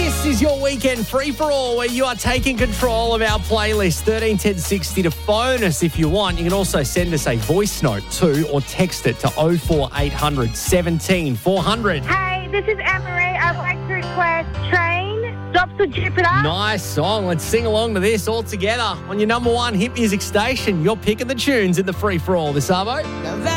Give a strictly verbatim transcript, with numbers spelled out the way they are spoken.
This is your weekend free-for-all where you are taking control of our playlist. thirteen ten sixty to phone us if you want. You can also send us a voice note too or text it to oh four eight hundred seventeen four hundred. Hey, this is Anne-Marie. I'd like to request Train, Drops of Jupiter. Nice song. Let's sing along to this all together on your number one hit music station. You're picking the tunes in the free-for-all this Arvo.